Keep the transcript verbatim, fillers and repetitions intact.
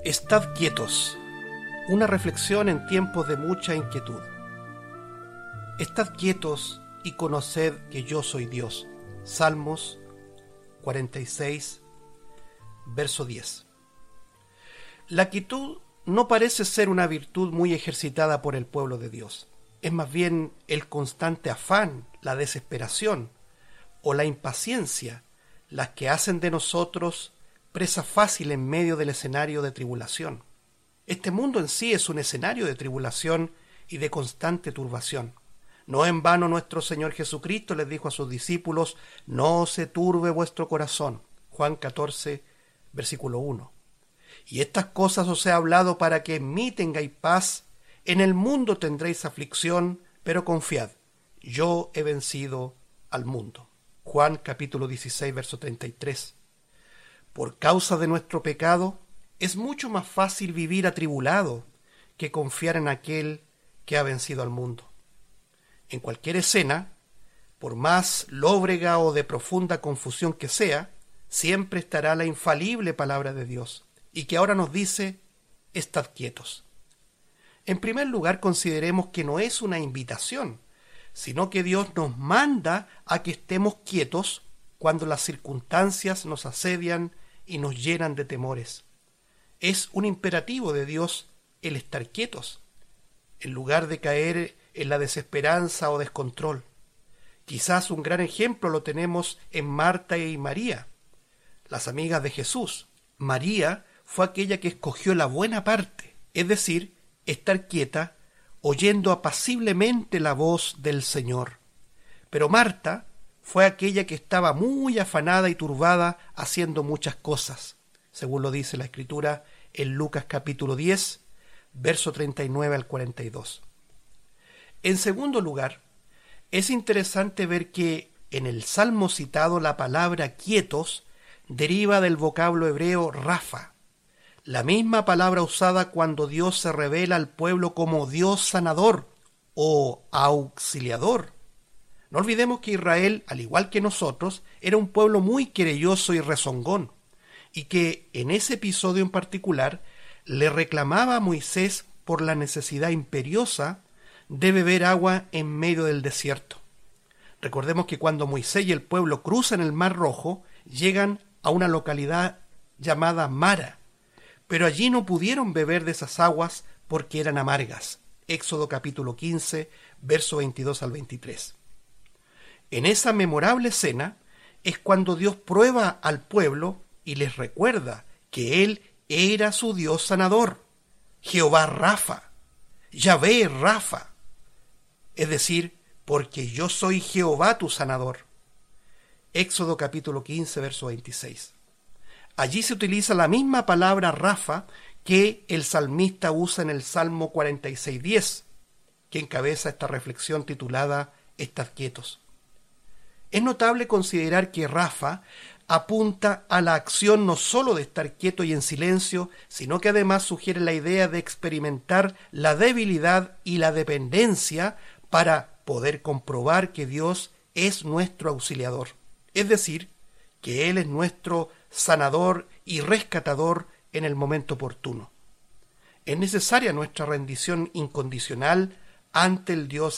Estad quietos. Una reflexión en tiempos de mucha inquietud. Estad quietos y conoced que yo soy Dios. Salmos cuarenta y seis, verso diez. La quietud no parece ser una virtud muy ejercitada por el pueblo de Dios. Es más bien el constante afán, la desesperación o la impaciencia las que hacen de nosotros presa fácil en medio del escenario de tribulación. Este mundo en sí es un escenario de tribulación y de constante turbación. No en vano nuestro Señor Jesucristo les dijo a sus discípulos: no se turbe vuestro corazón. Juan catorce, versículo uno. Y estas cosas os he hablado para que en mí tengáis paz. En el mundo tendréis aflicción, pero confiad, yo he vencido al mundo. Juan capítulo dieciséis, verso treinta y tres. Por causa de nuestro pecado, es mucho más fácil vivir atribulado que confiar en aquel que ha vencido al mundo. En cualquier escena, por más lóbrega o de profunda confusión que sea, siempre estará la infalible palabra de Dios, y que ahora nos dice: estad quietos. En primer lugar, consideremos que no es una invitación, sino que Dios nos manda a que estemos quietos cuando las circunstancias nos asedian y nos llenan de temores. Es un imperativo de Dios el estar quietos, en lugar de caer en la desesperanza o descontrol. Quizás un gran ejemplo lo tenemos en Marta y María, las amigas de Jesús. María fue aquella que escogió la buena parte, es decir, estar quieta, oyendo apaciblemente la voz del Señor. Pero Marta fue aquella que estaba muy afanada y turbada haciendo muchas cosas, según lo dice la Escritura en Lucas capítulo diez, verso treinta y nueve al cuarenta y dos. En segundo lugar, es interesante ver que en el salmo citado la palabra quietos deriva del vocablo hebreo rafa, la misma palabra usada cuando Dios se revela al pueblo como Dios sanador o auxiliador. No olvidemos que Israel, al igual que nosotros, era un pueblo muy querelloso y rezongón, y que en ese episodio en particular le reclamaba a Moisés por la necesidad imperiosa de beber agua en medio del desierto. Recordemos que cuando Moisés y el pueblo cruzan el Mar Rojo, llegan a una localidad llamada Mara, pero allí no pudieron beber de esas aguas porque eran amargas. Éxodo capítulo quince, verso veintidós al veintitrés. En esa memorable escena es cuando Dios prueba al pueblo y les recuerda que Él era su Dios sanador, Jehová Rafa, Yahvé Rafa, es decir, porque yo soy Jehová tu sanador. Éxodo capítulo quince, verso veintiséis. Allí se utiliza la misma palabra Rafa que el salmista usa en el Salmo cuarenta y seis, diez, que encabeza esta reflexión titulada Estad quietos. Es notable considerar que Rafa apunta a la acción no solo de estar quieto y en silencio, sino que además sugiere la idea de experimentar la debilidad y la dependencia para poder comprobar que Dios es nuestro auxiliador, es decir, que Él es nuestro sanador y rescatador en el momento oportuno. Es necesaria nuestra rendición incondicional ante el Dios